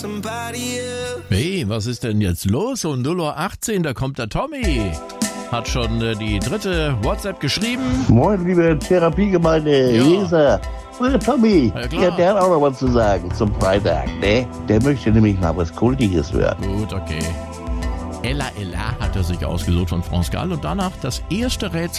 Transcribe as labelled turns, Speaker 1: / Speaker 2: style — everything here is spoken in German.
Speaker 1: Hey, was ist denn jetzt los? Um 0:18 Uhr, da kommt der Tommy. Hat schon die dritte WhatsApp geschrieben.
Speaker 2: Moin, liebe Therapiegemeinde,
Speaker 1: Ja.
Speaker 2: Leser. Der Tommy,
Speaker 1: Ja, klar.
Speaker 2: der hat auch noch was zu sagen zum Freitag, ne? Der möchte nämlich mal was Kultiges hören.
Speaker 1: Gut, okay. Ella hat er sich ausgesucht von France Gall und danach das erste Rätsel